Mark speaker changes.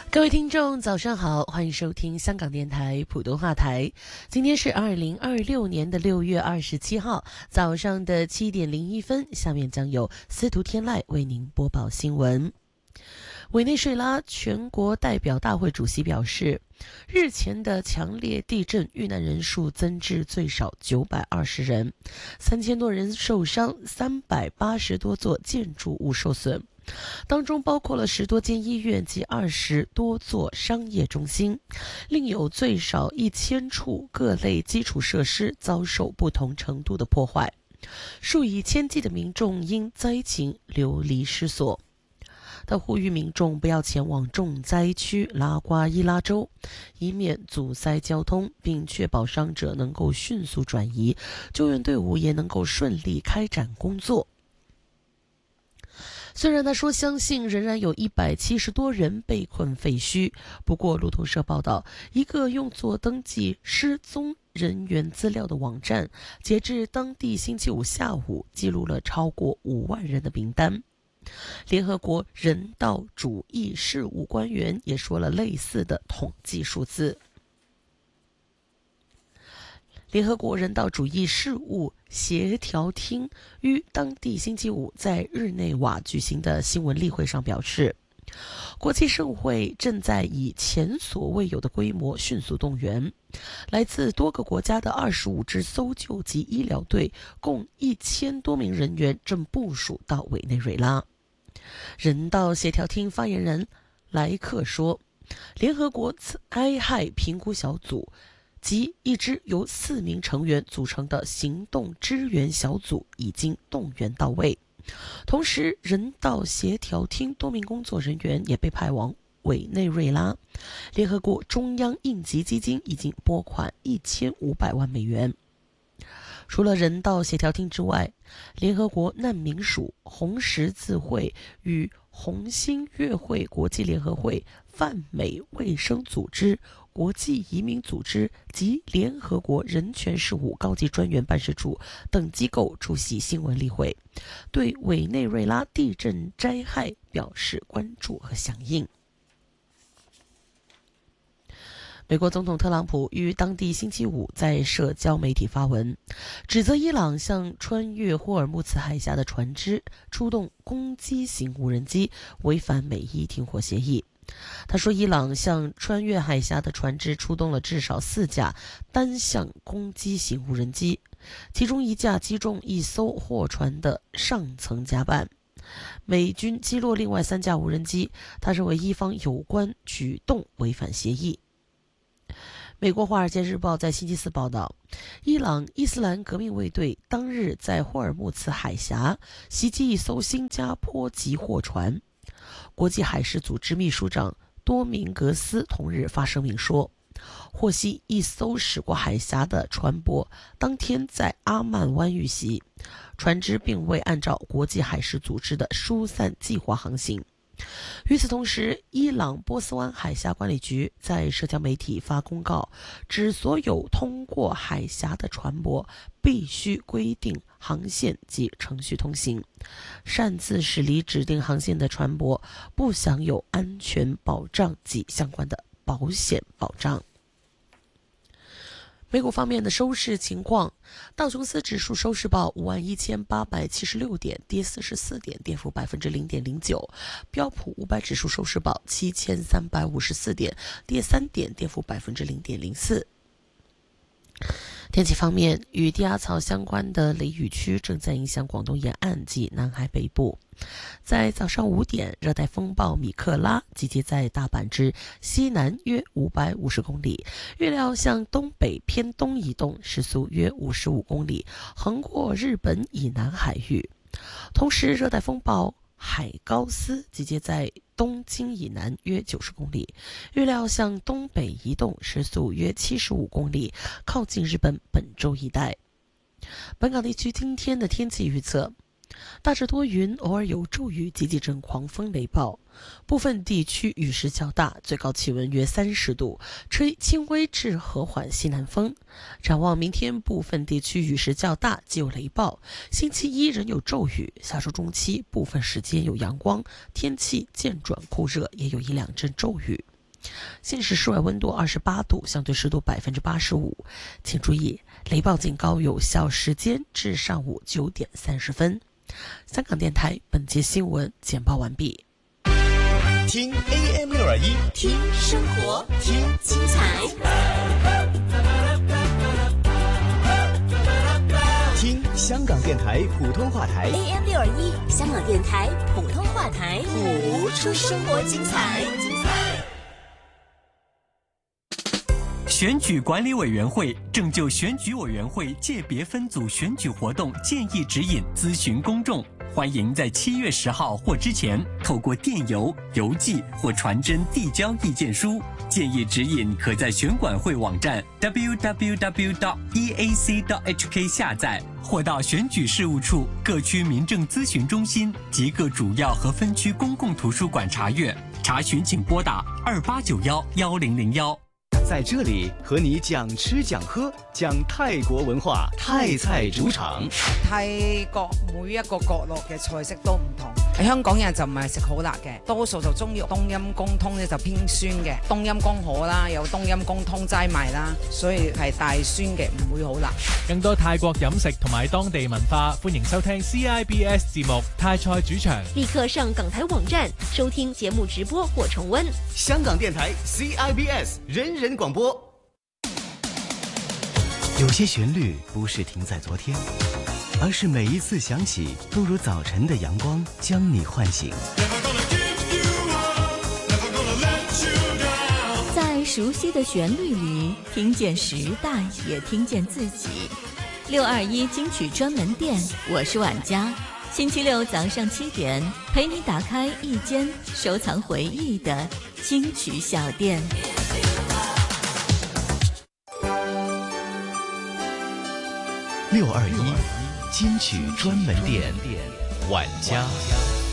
Speaker 1: 各位听众早上好，欢迎收听香港电台普通话台。今天是2026年的6月27号早上的7点01分，下面将由司徒天籁为您播报新闻。委内瑞拉全国代表大会主席表示，日前的强烈地震遇难人数增至最少920人，3000多人受伤，380多座建筑物受损，当中包括了10多间医院及20多座商业中心，另有最少1000处各类基础设施遭受不同程度的破坏，数以千计的民众因灾情流离失所。他呼吁民众不要前往重灾区拉瓜伊拉州，以免阻塞交通，并确保伤者能够迅速转移，救援队伍也能够顺利开展工作。虽然他说相信仍然有170多人被困废墟，不过路透社报道，一个用作登记失踪人员资料的网站，截至当地星期五下午记录了超过5万人的名单。联合国人道主义事务官员也说了类似的统计数字。联合国人道主义事务协调厅于当地星期五在日内瓦举行的新闻例会上表示，国际社会正在以前所未有的规模迅速动员，来自多个国家的25支搜救及医疗队，共1000多名人员正部署到委内瑞拉。人道协调厅发言人莱克说，联合国灾害评估小组及一支由4名成员组成的行动支援小组已经动员到位，同时人道协调厅多名工作人员也被派往委内瑞拉。联合国中央应急基金已经拨款1500万美元。除了人道协调厅之外，联合国难民署、红十字会与红新月会国际联合会、泛美卫生组织、国际移民组织及联合国人权事务高级专员办事处等机构出席新闻例会，对委内瑞拉地震灾害表示关注和响应。美国总统特朗普于当地星期五在社交媒体发文，指责伊朗向穿越霍尔木茨海峡的船只出动攻击型无人机，违反美伊停火协议。他说，伊朗向穿越海峡的船只出动了至少4架单向攻击型无人机，其中1架击中一艘货船的上层甲板。美军击落另外3架无人机，他认为伊方有关举动违反协议。美国《华尔街日报》在星期四报道，伊朗伊斯兰革命卫队当日在霍尔木茨海峡袭击一艘新加坡籍货船。国际海事组织秘书长多明格斯同日发声明说，获悉一艘驶过海峡的船舶当天在阿曼湾遇袭，船只并未按照国际海事组织的疏散计划航行。与此同时，伊朗波斯湾海峡管理局在社交媒体发公告，指所有通过海峡的船舶必须规定航线及程序通行，擅自驶离指定航线的船舶不享有安全保障及相关的保险保障。美股方面的收市情况，道琼斯指数收市报51876点，跌44点，跌幅0.09%；标普500指数收市报7354点，跌3点，跌幅0.04%。天气方面，与低压槽相关的雷雨区正在影响广东沿岸及南海北部。在早上5点，热带风暴米克拉集结在大阪之西南约550公里，预料向东北偏东移动，时速约55公里，横过日本以南海域。同时，热带风暴海高斯集结在东京以南约90公里，预料向东北移动，时速约75公里，靠近日本本州一带。本港地区今天的天气预测，大致多云，偶尔有骤雨及几阵狂风雷暴，部分地区雨势较大，最高气温约30度，吹轻微至和缓西南风。展望明天，部分地区雨势较大，既有雷暴，星期一仍有骤雨，下周中期部分时间有阳光，天气渐转酷热，也有1-2阵骤雨。 现时室外温度28度，相对湿度85%。请注意，雷暴警告有效时间至上午9点30分。香港电台本节新闻简报完毕。
Speaker 2: 听 AM621，
Speaker 3: 听生活，听精彩，
Speaker 2: 听香港电台普通话台
Speaker 3: AM621， 香港电台普通话台，谱出生活精彩。
Speaker 4: 选举管理委员会正就选举委员会界别分组选举活动建议指引咨询公众，欢迎在7月10号或之前透过电邮、邮寄或传真递交意见书。建议指引可在选管会网站 www.eac.hk 下载，或到选举事务处各区民政咨询中心及各主要和分区公共图书馆查阅。查询请拨打28911001。
Speaker 2: 在这里和你讲吃讲喝，讲泰國文化，泰菜主場。
Speaker 5: 泰國每一個角落嘅菜式都唔同，香港人就唔係食好辣嘅，多數就中意冬陰功湯咧就偏酸嘅，冬陰功河啦，有冬陰功湯齋賣啦，所以係大酸嘅，唔會好辣。
Speaker 6: 更多泰國飲食同埋當地文化，歡迎收聽 CIBS 節目《泰菜主場》。
Speaker 7: 立刻上港台網站收聽節目直播或重溫。
Speaker 2: 香港電台 CIBS 人人廣播。有些旋律不是停在昨天，而是每一次響起都如早晨的陽光將你喚醒。
Speaker 8: 在熟悉的旋律裡，聽見時代，也聽見自己。621金曲專門店，我是婉嘉。星期六早上7點，陪你打開一間收藏回憶的金曲小店。
Speaker 2: 621金曲專門店，婉嘉。